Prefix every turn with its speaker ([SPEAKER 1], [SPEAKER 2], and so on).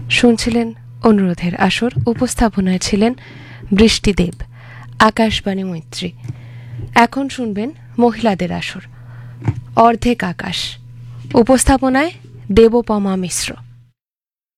[SPEAKER 1] শুনছিলেন অনুরোধের আসর, উপস্থাপনায় ছিলেন বৃষ্টিদেব, আকাশবাণী মৈত্রী। এখন শুনবেন মহিলাদের আসর, অর্ধেক আকাশ, উপস্থাপনায় দেবপমা মিশ্র।